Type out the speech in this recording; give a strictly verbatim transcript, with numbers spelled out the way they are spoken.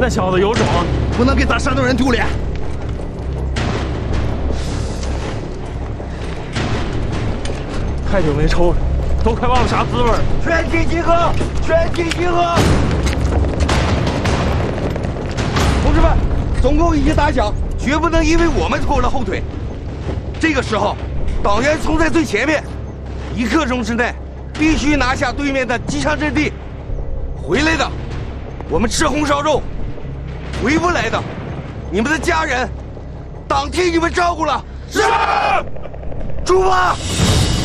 那小子有种， 不能给咱山东人丢脸。 太久没抽了，都快忘了啥滋味了。 全体集合！全体集合！同志们，总共已经打响，绝不能因为我们拖了后腿。这个时候，党员冲在最前面，一刻钟之内必须拿下对面的机枪阵地。回来的，我们吃红烧肉；回不来的，你们的家人，党替你们照顾了。是，出发！